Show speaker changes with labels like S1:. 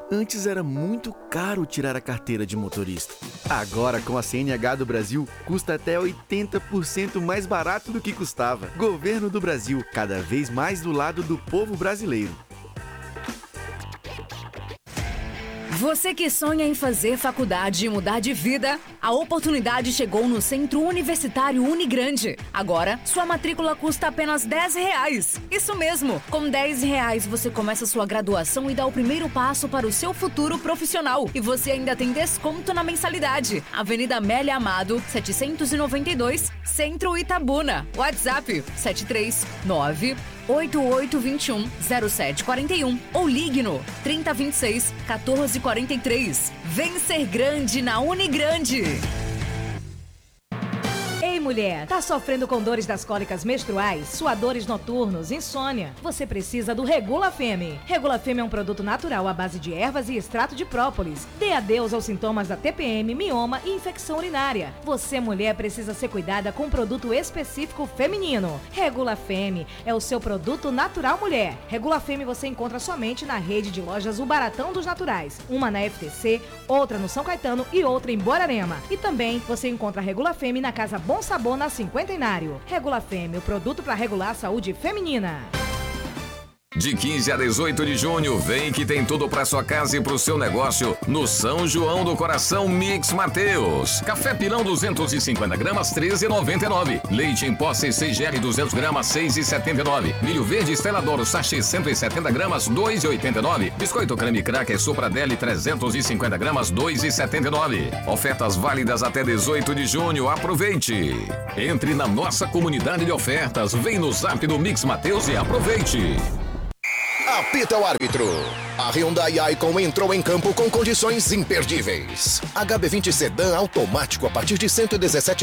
S1: Antes era muito caro tirar a carteira de motorista. Agora, com a CNH do Brasil, custa até 80% mais barato do que custava. Governo do Brasil, cada vez mais do lado do povo brasileiro.
S2: Você que sonha em fazer faculdade e mudar de vida, a oportunidade chegou no Centro Universitário Unigrande. Agora, sua matrícula custa apenas R$10. Isso mesmo, com R$10 você começa sua graduação e dá o primeiro passo para o seu futuro profissional. E você ainda tem desconto na mensalidade. Avenida Amélia Amado, 792, Centro Itabuna. WhatsApp 739-8821-0741 ou ligue no 3026-1443. Vem ser grande na Unigrande.
S3: Ei, mulher, tá sofrendo com dores das cólicas menstruais, suadores noturnos, insônia? Você precisa do Regula Femme. Regula Femme é um produto natural à base de ervas e extrato de própolis. Dê adeus aos sintomas da TPM, mioma e infecção urinária. Você, mulher, precisa ser cuidada com um produto específico feminino. Regula Femme é o seu produto natural mulher. Regula Femme você encontra somente na rede de lojas O Baratão dos Naturais. Uma na FTC, outra no São Caetano e outra em Borarema. E também você encontra Regula Femme na Casa Bom Sabor na Cinquentenário. Regula Femme, o produto para regular a saúde feminina.
S4: De 15 a 18 de junho, vem que tem tudo para sua casa e para o seu negócio no São João do Coração Mix Mateus. Café Pilão 250 gramas, R$13,99. Leite em pó CCGL 200 gramas, R$6,79. Milho verde Stella d'Oro sachê 170 gramas, R$2,89. Biscoito creme cracker Sopradelli 350 gramas, R$2,79. Ofertas válidas até 18 de junho. Aproveite! Entre na nossa comunidade de ofertas, vem no Zap do Mix Mateus e aproveite!
S5: Apita o árbitro. A Hyundai Icon entrou em campo com condições imperdíveis. HB20 Sedan automático a partir de R$117